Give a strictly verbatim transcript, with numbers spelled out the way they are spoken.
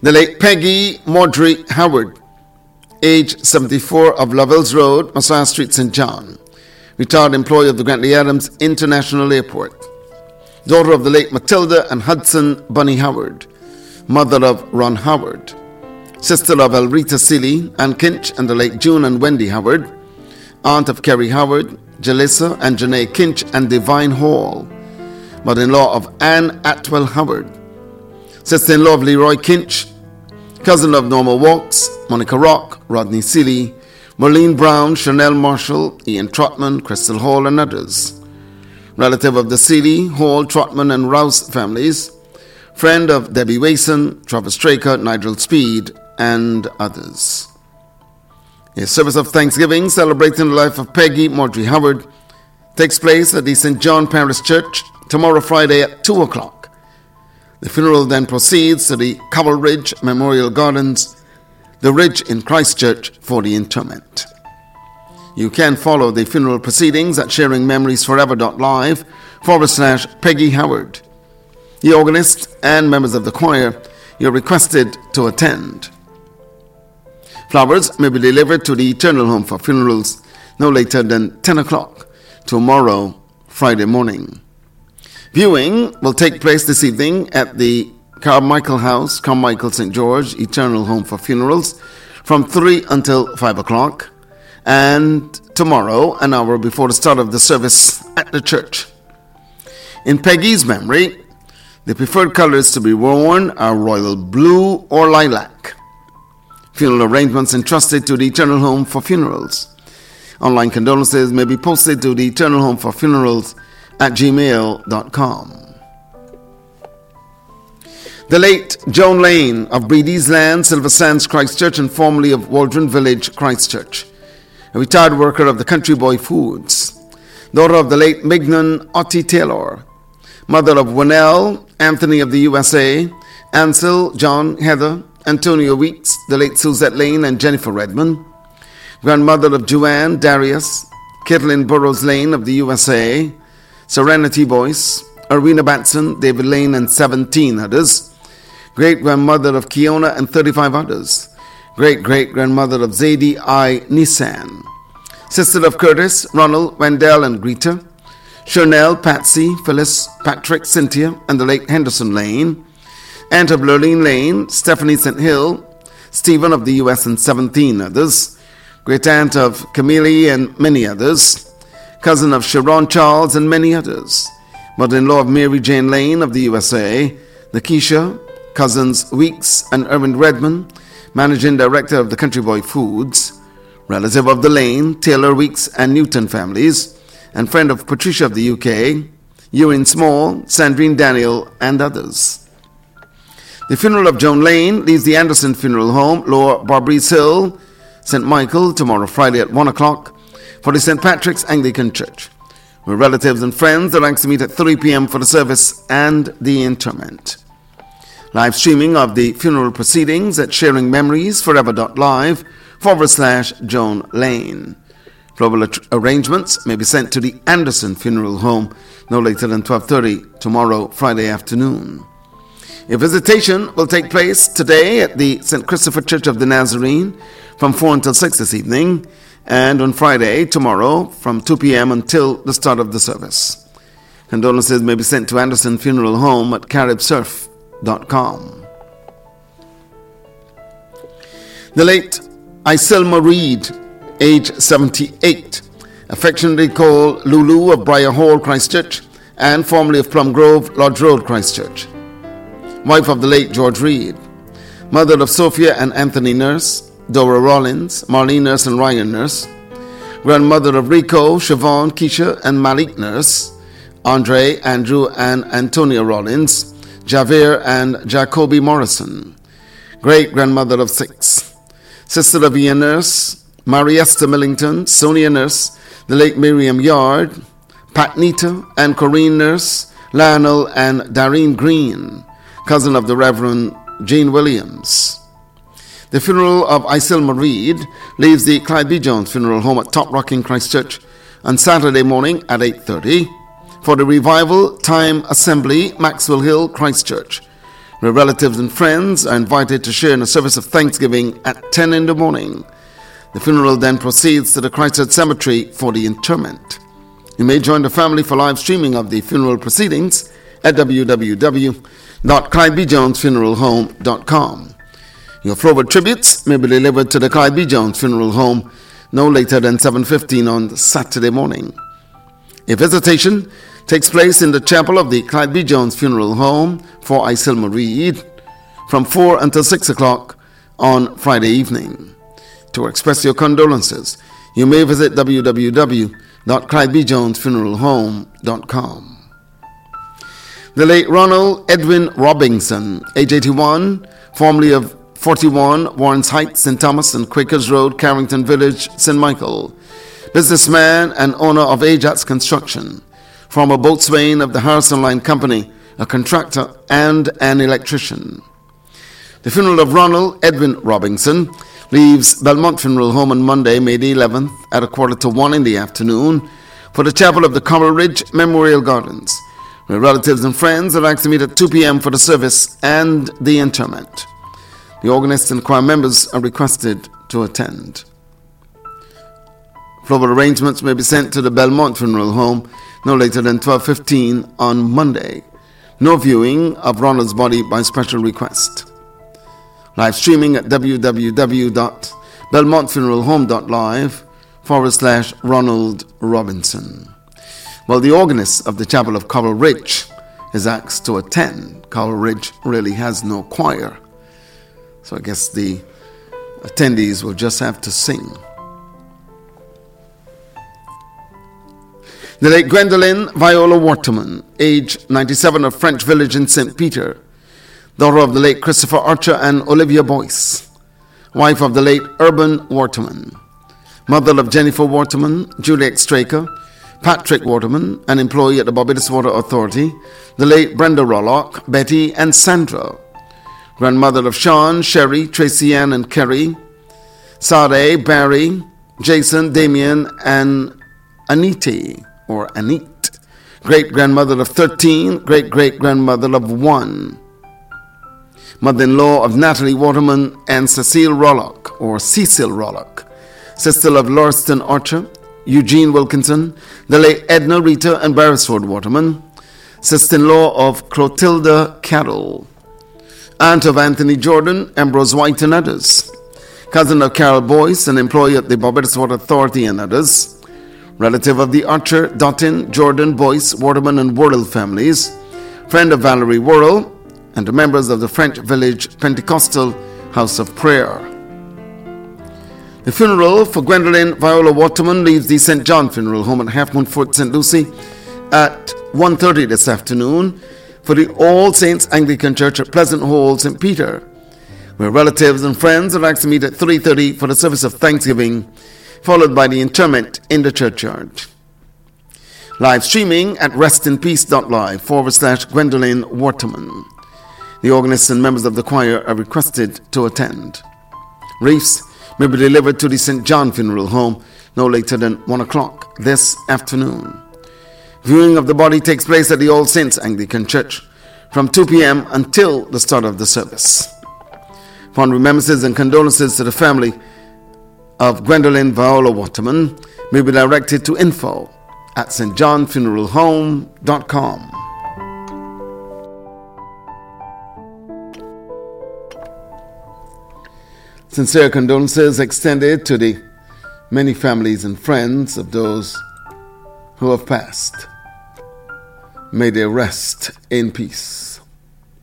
The late Peggy Maudry Howard, age seventy-four, of Lovells Road, Messiah Street, Saint John, retired employee of the Grantley Adams International Airport. Daughter of the late Matilda and Hudson Bunny Howard, mother of Ron Howard. Sister of Elrita Seeley, Ann Kinch, and the late June and Wendy Howard. Aunt of Kerry Howard, Jalissa and Janae Kinch and Divine Hall. Mother-in-law of Anne Atwell Howard. Sister-in-law of Leroy Kinch. Cousin of Norma Walks, Monica Rock, Rodney Seeley, Marlene Brown, Chanel Marshall, Ian Trotman, Crystal Hall, and others. Relative of the Seeley, Hall, Trotman, and Rouse families. Friend of Debbie Wason, Travis Straker, Nigel Speed, and others. A service of Thanksgiving celebrating the life of Peggy Maudry Howard takes place at the Saint John Parish Church tomorrow Friday at two o'clock. The funeral then proceeds to the Cowell Ridge Memorial Gardens, the Ridge in Christchurch, for the interment. You can follow the funeral proceedings at sharingmemoriesforever.live forward slash Peggy Howard. The organist and members of the choir, you're requested to attend. Flowers may be delivered to the Eternal Home for Funerals no later than ten o'clock tomorrow, Friday morning. Viewing will take place this evening at the Carmichael House, Carmichael Saint George Eternal Home for Funerals from three until five o'clock, and tomorrow, an hour before the start of the service at the church. In Peggy's memory, the preferred colors to be worn are royal blue or lilac. Funeral arrangements entrusted to the Eternal Home for Funerals. Online condolences may be posted to the Eternal Home for Funerals at gmail dot com. The late Joan Lane of Breedy's Land, Silver Sands, Christchurch, and formerly of Waldron Village, Christchurch, a retired worker of the Country Boy Foods. Daughter of the late Mignon Otti Taylor, mother of Winnell Anthony of the U S A, Ansel, John, Heather, Antonio Weeks, the late Suzette Lane, and Jennifer Redmond. Grandmother of Joanne, Darius, Caitlin Burrows Lane of the U S A, Serenity Boyce, Arena Batson, David Lane, and seventeen others. Great-grandmother of Kiona and thirty-five others. Great-great-grandmother of Zadie I. Nissan. Sister of Curtis, Ronald, Wendell, and Greta. Chanel, Patsy, Phyllis, Patrick, Cynthia, and the late Henderson Lane. Aunt of Lurleen Lane, Stephanie Saint Hill, Stephen of the U S, and seventeen others. Great-aunt of Camille and many others. Cousin of Sharon Charles and many others. Mother-in-law of Mary Jane Lane of the U S A, Nakisha, cousins Weeks and Erwin Redmond, Managing Director of the Country Boy Foods, relative of the Lane, Taylor, Weeks, and Newton families, and friend of Patricia of the U K, Ewan Small, Sandrine Daniel, and others. The funeral of Joan Lane leaves the Anderson Funeral Home, Lower Barbries Hill, Saint Michael, tomorrow Friday at one o'clock, for the Saint Patrick's Anglican Church, where relatives and friends are asked to meet at three p.m. for the service and the interment. Live streaming of the funeral proceedings at sharingmemoriesforever.live forward slash Joan Lane. Floral arrangements may be sent to the Anderson Funeral Home no later than twelve thirty tomorrow, Friday afternoon. A visitation will take place today at the Saint Christopher Church of the Nazarene from four until six this evening, and on Friday, tomorrow, from two p.m. until the start of the service. Condolences may be sent to Anderson Funeral Home at carib surf dot com. The late Iselma Reed, age seventy-eight, affectionately called Lulu of Briar Hall, Christchurch, and formerly of Plum Grove, Lodge Road, Christchurch. Wife of the late George Reed. Mother of Sophia and Anthony Nurse, Dora Rollins, Marlene Nurse, and Ryan Nurse. Grandmother of Rico, Siobhan, Keisha, and Malik Nurse. Andre, Andrew, and Antonia Rollins. Javier and Jacoby Morrison. Great-grandmother of six. Sister of Ian Nurse, Mariesta Millington, Sonia Nurse, the late Miriam Yard, Pat Nita and Corinne Nurse, Lionel and Darlene Green, cousin of the Reverend Jane Williams. The funeral of Iselma Reed leaves the Clyde B. Jones Funeral Home at Top Rock in Christchurch on Saturday morning at eight thirty for the Revival Time Assembly, Maxwell Hill, Christchurch. where relatives and friends are invited to share in a service of thanksgiving at ten in the morning. The funeral then proceeds to the Christchurch Cemetery for the interment. You may join the family for live streaming of the funeral proceedings at w w w dot clyde b jones funeral home dot com. Your forward tributes may be delivered to the Clyde B. Jones Funeral Home no later than seven fifteen on Saturday morning. A visitation takes place in the chapel of the Clyde B. Jones Funeral Home for Isilma Reed from four until six o'clock on Friday evening. To express your condolences, you may visit w w w dot clyde b jones funeral home dot com. The late Ronald Edwin Robinson, age eighty-one, formerly of forty-one Warrens Heights, Saint Thomas and Quakers Road, Carrington Village, Saint Michael, businessman and owner of Ajax Construction, former boatswain of the Harrison Line Company, a contractor and an electrician. The funeral of Ronald Edwin Robinson leaves Belmont Funeral Home on Monday, May the eleventh, at a quarter to one in the afternoon for the chapel of the Coral Ridge Memorial Gardens, where relatives and friends are asked to meet at two p.m. for the service and the interment. The organist and choir members are requested to attend. Floral arrangements may be sent to the Belmont Funeral Home no later than twelve fifteen on Monday. No viewing of Ronald's body by special request. Live streaming at w w w dot belmont funeral home dot live forward slash Ronald Robinson. Well, the organist of the Chapel of Coral Ridge is asked to attend. Coral Ridge really has no choir, so I guess the attendees will just have to sing. The late Gwendolyn Viola Waterman, age ninety-seven, of French Village in Saint Peter, daughter of the late Christopher Archer and Olivia Boyce, wife of the late Urban Waterman, mother of Jennifer Waterman, Juliet Straker, Patrick Waterman, an employee at the Barbados Water Authority, the late Brenda Rollock, Betty and Sandra, grandmother of Sean, Sherry, Tracy Ann and Kerry, Sade, Barry, Jason, Damien, and Aniti, or Anit, great-grandmother of thirteen, great-great-grandmother of one, mother-in-law of Natalie Waterman and Cecile Rollock, or Cecil Rollock, sister of Lauriston Archer, Eugene Wilkinson, the late Edna, Rita, and Beresford Waterman, sister-in-law of Clotilda Carroll, aunt of Anthony Jordan, Ambrose White, and others, cousin of Carol Boyce, an employee at the Barbados Water Authority, and others, relative of the Archer, Dottin, Jordan, Boyce, Waterman, and Worrell families, friend of Valerie Worrell, and the members of the French Village Pentecostal House of Prayer. The funeral for Gwendolyn Viola Waterman leaves the Saint John Funeral Home at Half Moon Fort, Saint Lucie at one thirty this afternoon for the All Saints Anglican Church at Pleasant Hall, Saint Peter, where relatives and friends are asked to meet at three thirty for the service of thanksgiving, followed by the interment in the churchyard. Live streaming at restinpeace.live forward slash Gwendolyn Waterman. The organists and members of the choir are requested to attend. Wreaths may be delivered to the Saint John Funeral Home no later than one o'clock this afternoon. Viewing of the body takes place at the All Saints Anglican Church from two p.m. until the start of the service. Upon remembrances and condolences to the family of Gwendolyn Viola Waterman may be directed to info at s t john funeral home dot com. Sincere condolences extended to the many families and friends of those who have passed. May they rest in peace.